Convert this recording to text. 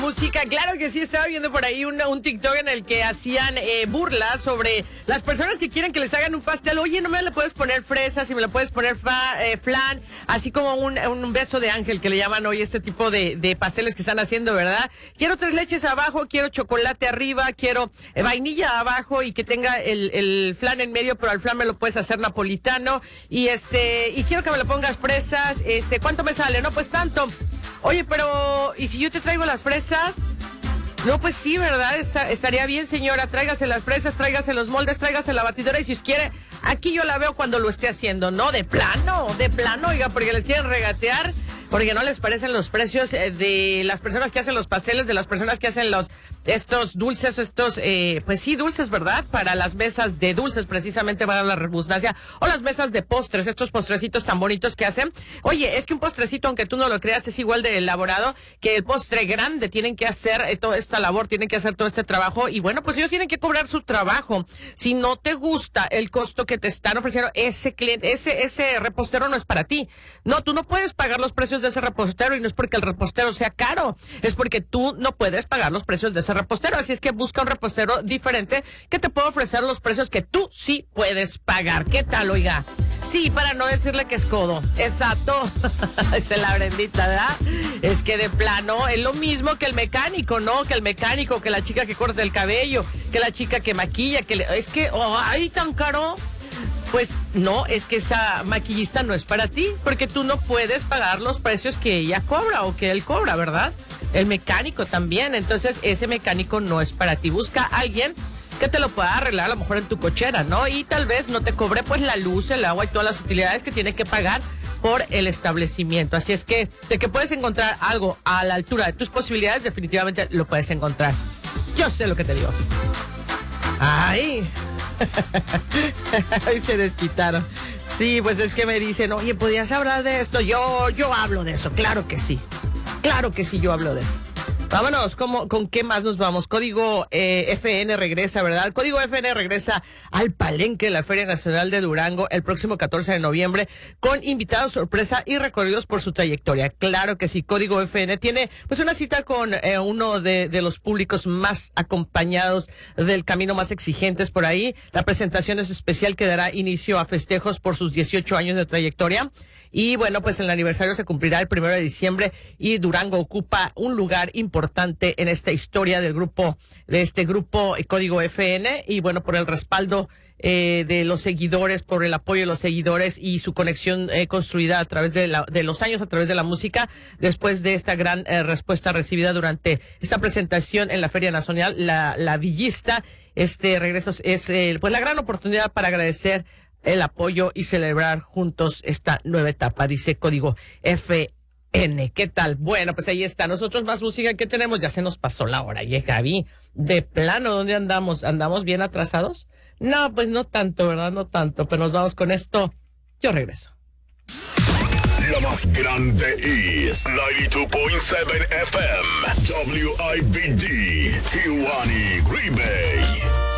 música. Claro que sí, estaba viendo por ahí un TikTok en el que hacían burlas sobre las personas que quieren que les hagan un pastel. Oye, no me le puedes poner fresas y me le puedes poner flan, así como un beso de ángel que le llaman hoy este tipo de pasteles que están haciendo, ¿verdad? Quiero 3 leches abajo, quiero chocolate arriba, quiero vainilla abajo y que tenga el flan en medio, pero al flan me lo puedes hacer napolitano y quiero que me le pongas fresas. ¿Cuánto me sale? No, pues tanto. Oye, pero ¿y si yo te traigo las fresas? No, pues sí, ¿verdad? Estaría bien, señora. Tráigase las fresas, tráigase los moldes, tráigase la batidora y si quiere, aquí yo la veo cuando lo esté haciendo. No, de plano, oiga, porque les quieren regatear, porque no les parecen los precios de las personas que hacen los pasteles, de las personas que hacen estos dulces, pues sí, dulces, ¿verdad? Para las mesas de dulces, precisamente, para la redundancia, o las mesas de postres, estos postrecitos tan bonitos que hacen. Oye, es que un postrecito, aunque tú no lo creas, es igual de elaborado que el postre grande. Tienen que hacer toda esta labor, tienen que hacer todo este trabajo y bueno, pues ellos tienen que cobrar su trabajo. Si no te gusta el costo que te están ofreciendo, ese cliente, ese repostero no es para ti. No, tú no puedes pagar los precios de ese repostero y no es porque el repostero sea caro, es porque tú no puedes pagar los precios de ese repostero, así es que busca un repostero diferente que te pueda ofrecer los precios que tú sí puedes pagar. ¿Qué tal, oiga? Sí, para no decirle que es codo. Exacto. Dice la Brendita, ¿verdad? Es que de plano es lo mismo que el mecánico, ¿no? Que el mecánico, que la chica que corta el cabello, que la chica que maquilla, es que, ay, tan caro. Pues no, es que esa maquillista no es para ti, porque tú no puedes pagar los precios que ella cobra o que él cobra, ¿verdad? El mecánico también, entonces ese mecánico no es para ti. Busca a alguien que te lo pueda arreglar a lo mejor en tu cochera, ¿no? Y tal vez no te cobre pues la luz, el agua y todas las utilidades que tiene que pagar por el establecimiento. Así es que de que puedes encontrar algo a la altura de tus posibilidades, definitivamente lo puedes encontrar. Yo sé lo que te digo. ¡Ay! Ay, se desquitaron. Sí, pues es que me dicen, oye, ¿podrías hablar de esto? Yo hablo de eso, claro que sí. Claro que sí, yo hablo de eso. Vámonos, ¿con qué más nos vamos? Código FN regresa, ¿verdad? Código FN regresa al Palenque de la Feria Nacional de Durango el próximo 14 de noviembre con invitados sorpresa y recorridos por su trayectoria. Claro que sí, Código FN tiene pues una cita con uno de los públicos más acompañados del camino, más exigentes por ahí. La presentación es especial que dará inicio a festejos por sus 18 años de trayectoria. Y bueno, pues el aniversario se cumplirá el 1 de diciembre y Durango ocupa un lugar importante en esta historia de este grupo Código FN y bueno, por el respaldo de los seguidores, por el apoyo de los seguidores y su conexión construida a través de los años, a través de la música, después de esta gran respuesta recibida durante esta presentación en la Feria Nacional, la villista, regreso es pues la gran oportunidad para agradecer el apoyo y celebrar juntos esta nueva etapa, dice Código FN. ¿Qué tal? Bueno, pues ahí está. Nosotros más música que tenemos, ya se nos pasó la hora. Y Gaby, de plano, ¿dónde andamos? ¿Andamos bien atrasados? No, pues no tanto, ¿verdad? No tanto, pero nos vamos con esto. Yo regreso. La más grande es 92.7 FM, WIBD, Kiwani, Green Bay.